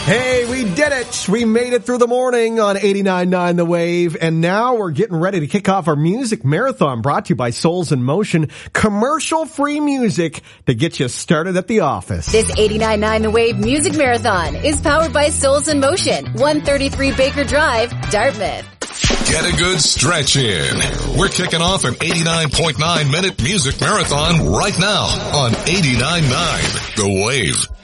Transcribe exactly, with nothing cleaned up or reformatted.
Hey, we did it. We made it through the morning on eighty-nine point nine The Wave. And now we're getting ready to kick off our music marathon brought to you by Souls in Motion. Commercial-free music to get you started at the office. This eighty-nine point nine The Wave music marathon is powered by Souls in Motion, one thirty-three Baker Drive, Dartmouth. Get a good stretch in. We're kicking off an eighty-nine point nine minute music marathon right now on eighty-nine point nine The Wave.